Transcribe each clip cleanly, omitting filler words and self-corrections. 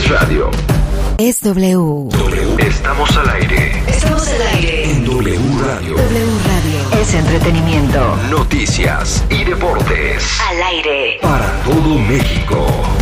es radio. Es W. Estamos al aire. Estamos al aire. En W Radio. W Radio. Es entretenimiento. Noticias y deportes. Al aire. Para todo México.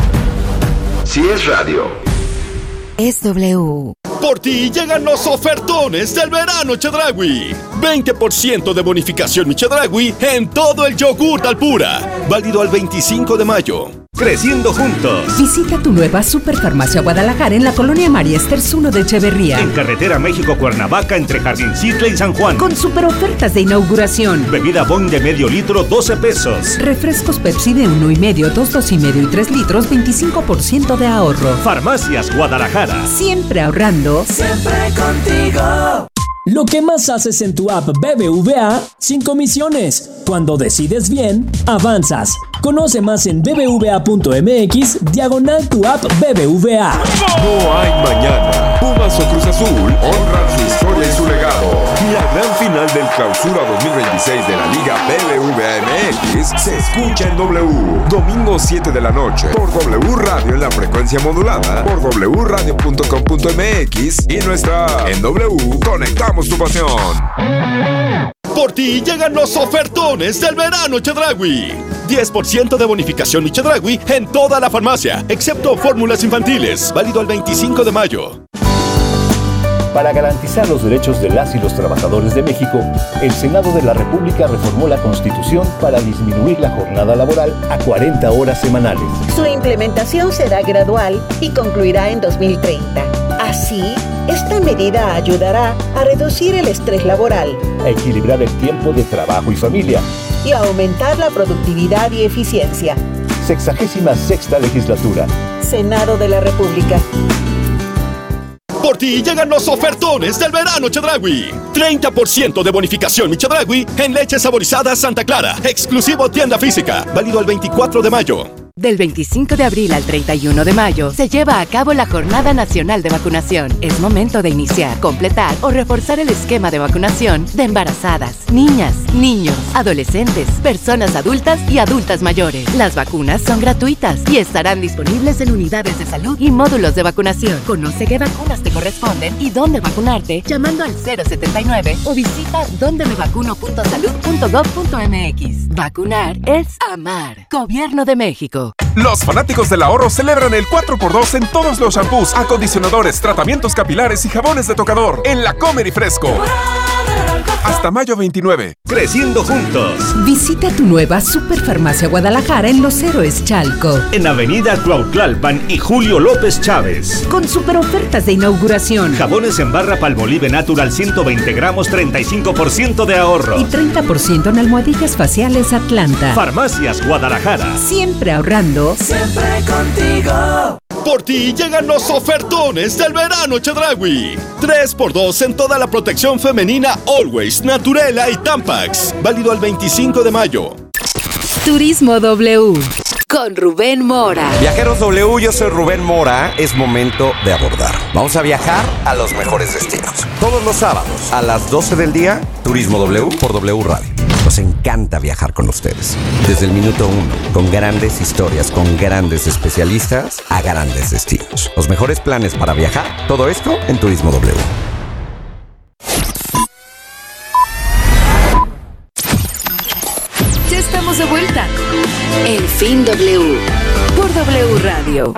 Si es radio. Es W. Por ti llegan los ofertones del verano Chedraui. 20% de bonificación Chedraui en todo el yogur Alpura. Válido al 25 de mayo. Creciendo juntos. Visita tu nueva Superfarmacia Guadalajara en la colonia María Esters 1 de Echeverría. En carretera México-Cuernavaca entre Jardincitle y San Juan. Con super ofertas de inauguración. Bebida Boing de medio litro, 12 pesos. Refrescos Pepsi de 1,5, 2, 2,5 y 3 litros, 25% de ahorro. Farmacias Guadalajara. Siempre ahorrando. Siempre contigo. Lo que más haces en tu app BBVA sin comisiones. Cuando decides bien, avanzas. Conoce más en bbva.mx/tu app BBVA. No hay mañana. Pumas o Cruz Azul honran su historia y su legado. La gran final del Clausura 2026 de la Liga BBVA MX se escucha en W. Domingo 7 de la noche por W Radio en la frecuencia modulada, por wradio.com.mx y nuestra app. En W conectamos tu pasión. Por ti llegan los ofertones del verano Chedraui. 10% de bonificación Chedraui en toda la farmacia, excepto fórmulas infantiles. Válido al 25 de mayo. Para garantizar los derechos de las y los trabajadores de México, el Senado de la República reformó la Constitución para disminuir la jornada laboral a 40 horas semanales. Su implementación será gradual y concluirá en 2030. Así, esta medida ayudará a reducir el estrés laboral, a equilibrar el tiempo de trabajo y familia y a aumentar la productividad y eficiencia. 66ª legislatura. Senado de la República. Por ti llegan los ofertones del verano Chedraui. 30% de bonificación Chedraui en leche saborizada Santa Clara. Exclusivo tienda física. Válido el 24 de mayo. Del 25 de abril al 31 de mayo se lleva a cabo la Jornada Nacional de Vacunación. Es momento de iniciar, completar o reforzar el esquema de vacunación de embarazadas, niñas, niños, adolescentes, personas adultas y adultas mayores. Las vacunas son gratuitas y estarán disponibles en unidades de salud y módulos de vacunación. Conoce qué vacunas te corresponden y dónde vacunarte llamando al 079 o visita dondemevacuno.salud.gov.mx. Vacunar es amar. Gobierno de México. Los fanáticos del ahorro celebran el 4x2 en todos los shampoos, acondicionadores, tratamientos capilares y jabones de tocador en La Comer y Fresco. Hasta mayo 29. Creciendo juntos. Visita tu nueva Superfarmacia Guadalajara en Los Héroes Chalco. En Avenida Cuautlalpan y Julio López Chávez. Con super ofertas de inauguración. Jabones en barra Palmolive Natural 120 gramos, 35% de ahorro. Y 30% en almohadillas faciales Atlanta. Farmacias Guadalajara. Siempre ahorrando. Siempre contigo. Por ti llegan los ofertones del verano Chedraui. 3x2 en toda la protección femenina Always, Naturela y Tampax. Válido al 25 de mayo. Turismo W. Con Rubén Mora. Viajeros W, yo soy Rubén Mora. Es momento de abordar. Vamos a viajar a los mejores destinos. Todos los sábados a las 12 del día, Turismo W por W Radio. Nos encanta viajar con ustedes. Desde el minuto 1, con grandes historias, con grandes especialistas, a grandes destinos. Los mejores planes para viajar, todo esto en Turismo W. Ya estamos de vuelta. El Fin W. Por W Radio.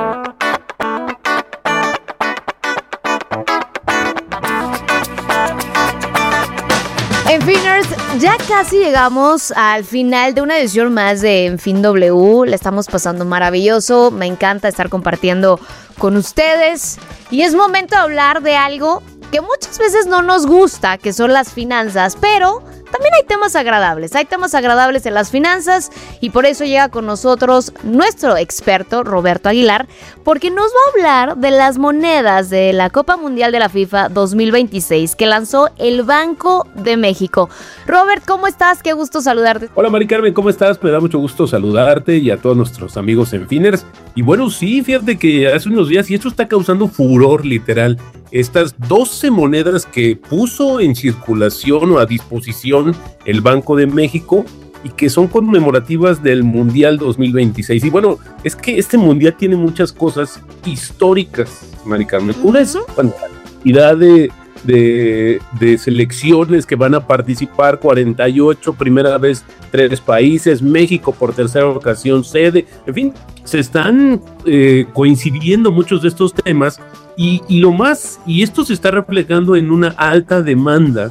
En Finers, ya casi llegamos al final de una edición más de En Fin W. La estamos pasando maravilloso. Me encanta estar compartiendo con ustedes. Y es momento de hablar de algo que muchas veces no nos gusta, que son las finanzas, pero también hay temas agradables. Hay temas agradables en las finanzas y por eso llega con nosotros nuestro experto Roberto Aguilar, porque nos va a hablar de las monedas de la Copa Mundial de la FIFA 2026 que lanzó el Banco de México. Robert, ¿cómo estás? Qué gusto saludarte. Hola Mari Carmen, ¿cómo estás? Me da mucho gusto saludarte y a todos nuestros amigos en Finers. Y bueno, sí, fíjate que hace unos días, y esto está causando furor literal, estas 12 monedas que puso en circulación o a disposición el Banco de México y que son conmemorativas del Mundial 2026. Y bueno, es que este Mundial tiene muchas cosas históricas, Mari Carmen. Una es la cantidad de selecciones que van a participar, 48, primera vez 3 países, México por tercera ocasión sede, en fin, se están coincidiendo muchos de estos temas y esto se está reflejando en una alta demanda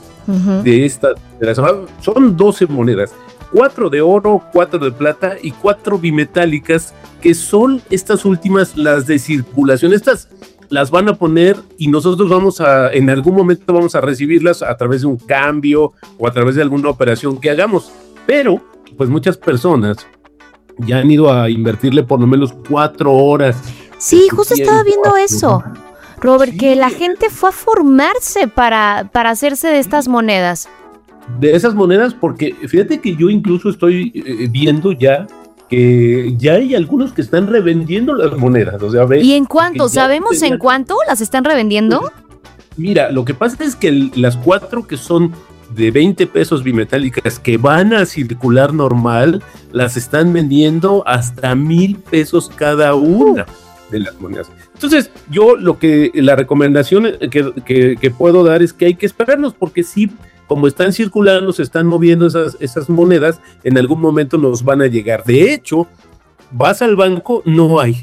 son 12 monedas, 4 de oro, 4 de plata y 4 bimetálicas, que son estas últimas, las de circulación. Estas las van a poner y nosotros en algún momento vamos a recibirlas a través de un cambio o a través de alguna operación que hagamos. Pero, pues muchas personas ya han ido a invertirle por lo menos 4 horas. Sí, justo estaba viendo eso, Robert, sí, que la gente fue a formarse para hacerse de estas monedas. De esas monedas, porque fíjate que yo incluso estoy viendo ya que ya hay algunos que están revendiendo las monedas. O sea, ¿y en cuánto? ¿Sabemos en cuánto las están revendiendo? Mira, lo que pasa es que las 4 que son de 20 pesos bimetálicas que van a circular normal, las están vendiendo hasta 1,000 pesos cada una de las monedas. Entonces, la recomendación que puedo dar es que hay que esperarnos, porque sí, como están circulando, se están moviendo esas monedas, en algún momento nos van a llegar. De hecho, vas al banco, no hay.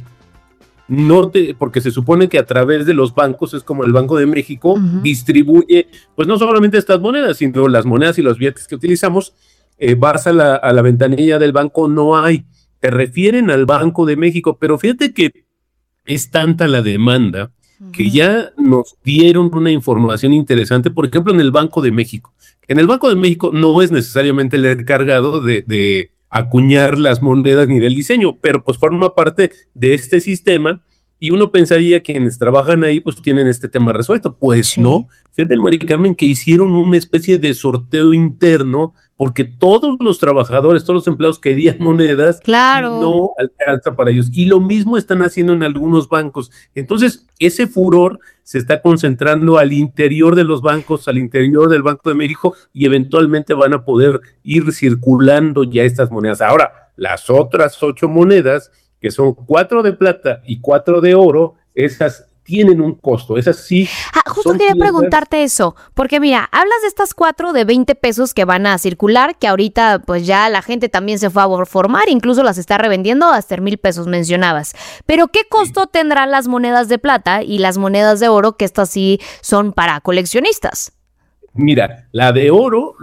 Porque se supone que a través de los bancos, es como el Banco de México, distribuye, pues no solamente estas monedas, sino las monedas y los billetes que utilizamos. Vas a la ventanilla del banco, no hay. Te refieren al Banco de México, pero fíjate que es tanta la demanda que ya nos dieron una información interesante, por ejemplo, en el Banco de México. En el Banco de México no es necesariamente el encargado de acuñar las monedas ni del diseño, pero pues forma parte de este sistema y uno pensaría que quienes trabajan ahí pues tienen este tema resuelto. Pues sí. No, fíjate, Mari Carmen, que hicieron una especie de sorteo interno porque todos los trabajadores, todos los empleados querían monedas, claro, y no alcanza para ellos. Y lo mismo están haciendo en algunos bancos. Entonces, ese furor se está concentrando al interior de los bancos, al interior del Banco de México, y eventualmente van a poder ir circulando ya estas monedas. Ahora, las otras 8 monedas, que son 4 de plata y 4 de oro, esas tienen un costo, esas sí. Justo quería preguntarte eso, porque mira, hablas de estas 4 de 20 pesos que van a circular, que ahorita pues ya la gente también se fue a formar, incluso las está revendiendo hasta 1,000 pesos mencionabas. Pero ¿qué costo tendrán las monedas de plata y las monedas de oro, que estas sí son para coleccionistas? Mira, la de oro,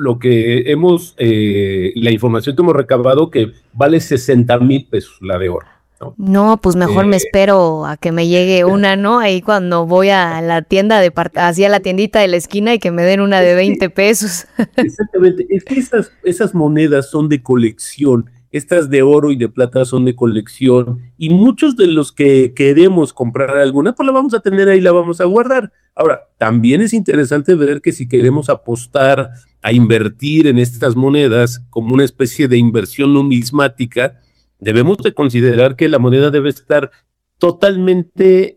la información que hemos recabado, que vale 60,000 pesos la de oro. No, pues mejor me espero a que me llegue una, ¿no? Ahí cuando voy a la tienda hacia la tiendita de la esquina y que me den una de 20 pesos. Exactamente, es que esas monedas son de colección, estas de oro y de plata son de colección, y muchos de los que queremos comprar alguna, pues la vamos a tener ahí, la vamos a guardar. Ahora, también es interesante ver que si queremos apostar a invertir en estas monedas como una especie de inversión numismática, debemos de considerar que la moneda debe estar totalmente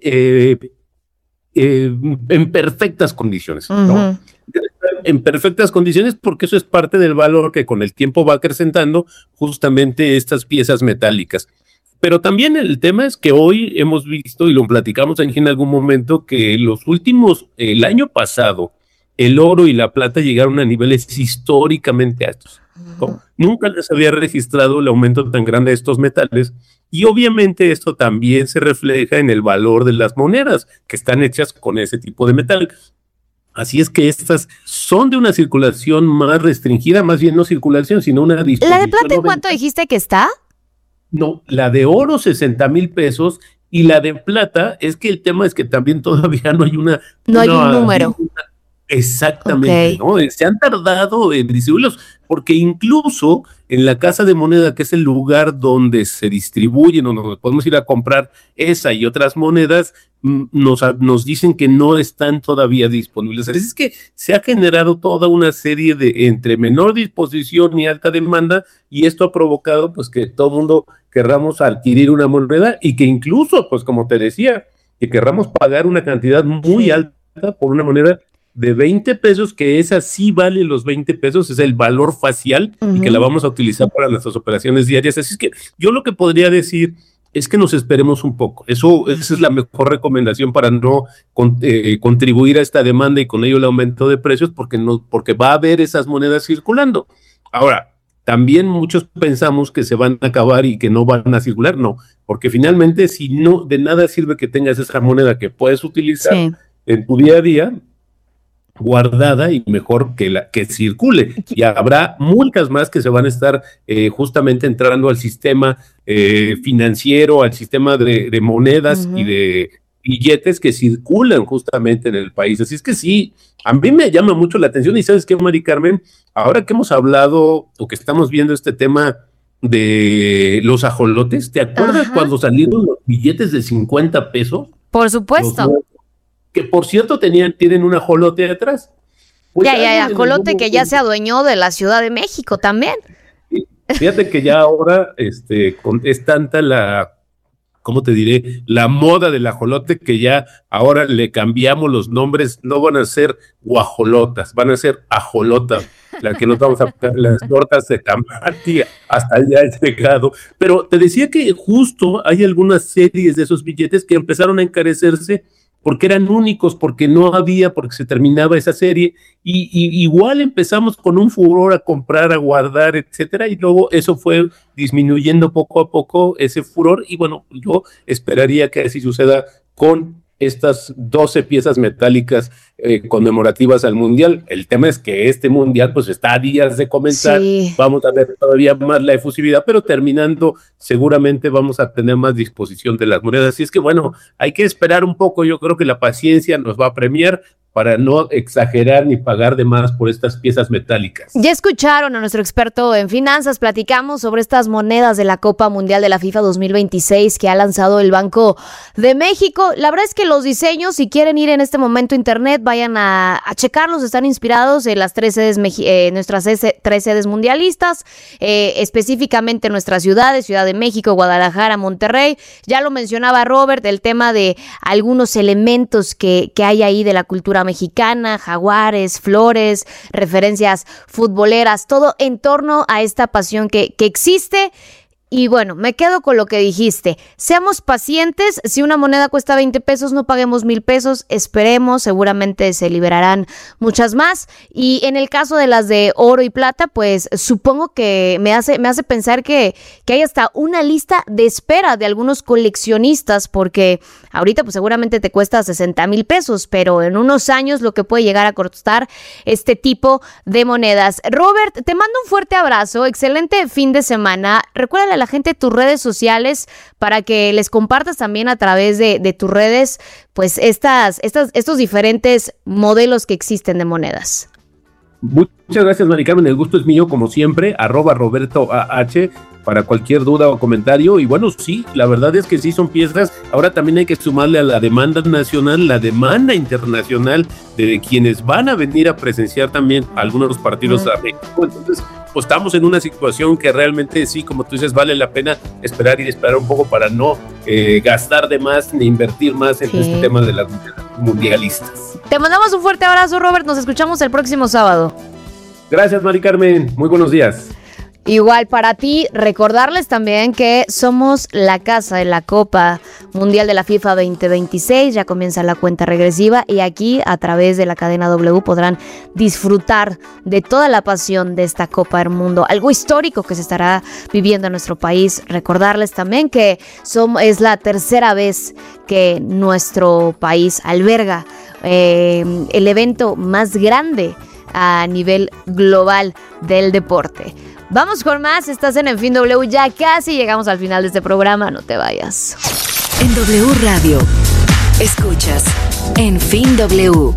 en perfectas condiciones, ¿no? En perfectas condiciones, porque eso es parte del valor que con el tiempo va acrecentando justamente estas piezas metálicas. Pero también el tema es que hoy hemos visto, y lo platicamos en algún momento, que el año pasado, el oro y la plata llegaron a niveles históricamente altos. ¿No? Nunca les había registrado el aumento tan grande de estos metales, y obviamente esto también se refleja en el valor de las monedas que están hechas con ese tipo de metal. Así es que estas son de una circulación más restringida, más bien no circulación, sino una disposición. ¿La de plata en cuánto dijiste que está? No, la de oro 60,000 pesos, y la de plata, es que el tema es que también todavía no hay no hay un número. Exactamente, okay. ¿No? Se han tardado en distribuirlos, porque incluso en la Casa de Moneda, que es el lugar donde se distribuyen o donde podemos ir a comprar esa y otras monedas, nos dicen que no están todavía disponibles. Así es que se ha generado toda una serie de entre menor disposición y alta demanda, y esto ha provocado pues que todo el mundo querramos adquirir una moneda, y que incluso, pues como te decía, que querramos pagar una cantidad muy alta por una moneda de 20 pesos, que esa sí vale los 20 pesos, es el valor facial y que la vamos a utilizar para nuestras operaciones diarias. Así es que yo lo que podría decir es que nos esperemos un poco. Esa es la mejor recomendación para no contribuir a esta demanda y con ello el aumento de precios, porque va a haber esas monedas circulando. Ahora, también muchos pensamos que se van a acabar y que no van a circular. No, porque finalmente si no, de nada sirve que tengas esa moneda que puedes utilizar en tu día a día, guardada, y mejor que circule. Y habrá muchas más que se van a estar justamente entrando al sistema financiero, al sistema de monedas y de billetes que circulan justamente en el país. Así es que sí, a mí me llama mucho la atención. Y ¿sabes qué, Mari Carmen? Ahora que hemos hablado o que estamos viendo este tema de los ajolotes, ¿te acuerdas cuando salieron los billetes de 50 pesos? Por supuesto. Que por cierto tienen un ajolote detrás. Pues ajolote que ya se adueñó de la Ciudad de México también. Fíjate que ya ahora es tanta ¿cómo te diré? La moda del ajolote, que ya ahora le cambiamos los nombres. No van a ser guajolotas, van a ser ajolotas, la que nos vamos a poner las tortas de tamal, hasta allá he llegado. Pero te decía que justo hay algunas series de esos billetes que empezaron a encarecerse porque eran únicos, porque se terminaba esa serie, y igual empezamos con un furor a comprar, a guardar, etcétera, y luego eso fue disminuyendo poco a poco ese furor, y bueno, yo esperaría que así suceda con estas 12 piezas metálicas conmemorativas al Mundial. El tema es que este Mundial pues está a días de comenzar, vamos a ver todavía más la efusividad, pero terminando seguramente vamos a tener más disposición de las monedas. Así es que bueno, hay que esperar un poco. Yo creo que la paciencia nos va a premiar para no exagerar ni pagar de más por estas piezas metálicas. Ya escucharon a nuestro experto en finanzas. Platicamos sobre estas monedas de la Copa Mundial de la FIFA 2026 que ha lanzado el Banco de México. La verdad es que los diseños, si quieren ir en este momento a internet, vayan a checarlos. Están inspirados en las nuestras 3 sedes mundialistas, específicamente en nuestras ciudades, Ciudad de México, Guadalajara, Monterrey. Ya lo mencionaba Robert, el tema de algunos elementos que hay ahí de la cultura mexicana, jaguares, flores, referencias futboleras, todo en torno a esta pasión que existe. Y bueno, me quedo con lo que dijiste. Seamos pacientes. Si una moneda cuesta 20 pesos, no paguemos 1,000 pesos. Esperemos, seguramente se liberarán muchas más. Y en el caso de las de oro y plata, pues supongo que me hace pensar que hay hasta una lista de espera de algunos coleccionistas, porque ahorita pues seguramente te cuesta 60,000 pesos, pero en unos años lo que puede llegar a costar este tipo de monedas. Robert, te mando un fuerte abrazo. Excelente fin de semana. Recuérdale a la gente tus redes sociales para que les compartas también a través de tus redes pues estos diferentes modelos que existen de monedas. Muchas gracias, Mari Carmen, el gusto es mío como siempre, @RobertoAH para cualquier duda o comentario. Y bueno, sí, la verdad es que sí son piezas. Ahora también hay que sumarle a la demanda nacional, la demanda internacional de quienes van a venir a presenciar también algunos partidos a México. Entonces, pues estamos en una situación que realmente sí, como tú dices, vale la pena esperar un poco para no gastar de más ni invertir más en este tema de las mundialistas. Te mandamos un fuerte abrazo, Robert. Nos escuchamos el próximo sábado. Gracias, Mari Carmen. Muy buenos días. Igual para ti, recordarles también que somos la casa de la Copa Mundial de la FIFA 2026, ya comienza la cuenta regresiva y aquí a través de la cadena W podrán disfrutar de toda la pasión de esta Copa del Mundo, algo histórico que se estará viviendo en nuestro país. Recordarles también que es la tercera vez que nuestro país alberga el evento más grande a nivel global del deporte. Vamos con más, estás en Fin W, ya casi llegamos al final de este programa, no te vayas. En W Radio, escuchas En Fin W.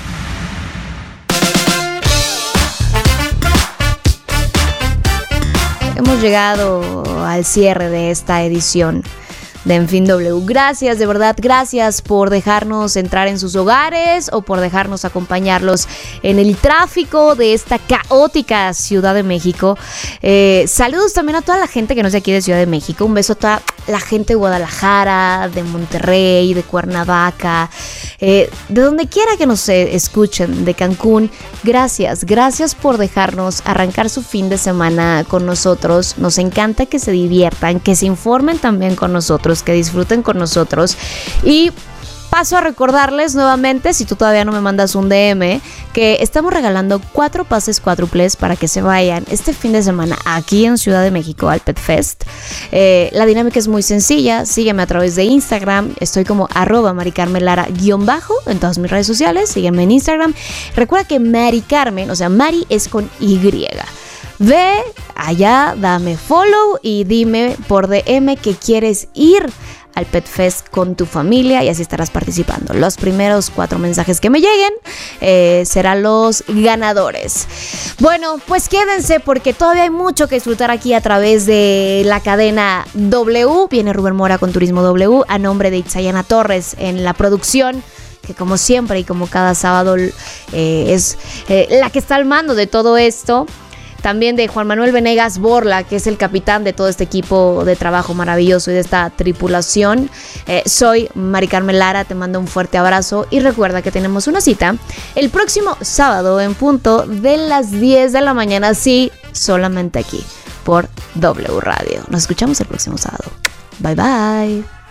Hemos llegado al cierre de esta edición de En Fin W. Gracias, de verdad, gracias por dejarnos entrar en sus hogares o por dejarnos acompañarlos en el tráfico de esta caótica Ciudad de México. Saludos también a toda la gente que no es de aquí de Ciudad de México. Un beso a toda la gente de Guadalajara, de Monterrey, de Cuernavaca, de donde quiera que nos escuchen, de Cancún, gracias por dejarnos arrancar su fin de semana con nosotros. Nos encanta que se diviertan, que se informen también con nosotros, que disfruten con nosotros. Y paso a recordarles nuevamente, si tú todavía no me mandas un DM, que estamos regalando 4 pases cuádruples para que se vayan este fin de semana aquí en Ciudad de México al Pet Fest. La dinámica es muy sencilla. Sígueme a través de Instagram. Estoy como @maricarmelara_ en todas mis redes sociales. Sígueme en Instagram. Recuerda que Mari Carmen, o sea, Mari es con Y. Ve allá, dame follow y dime por DM que quieres ir al Pet Fest con tu familia y así estarás participando. Los primeros 4 mensajes que me lleguen serán los ganadores. Bueno, pues quédense porque todavía hay mucho que disfrutar aquí a través de la cadena W. Viene Rubén Mora con Turismo W a nombre de Itzayana Torres en la producción, que como siempre y como cada sábado es la que está al mando de todo esto. También de Juan Manuel Venegas Borla, que es el capitán de todo este equipo de trabajo maravilloso y de esta tripulación. Soy Mari Carmen Lara, te mando un fuerte abrazo y recuerda que tenemos una cita el próximo sábado en punto de las 10 de la mañana, sí, solamente aquí por W Radio. Nos escuchamos el próximo sábado. Bye bye.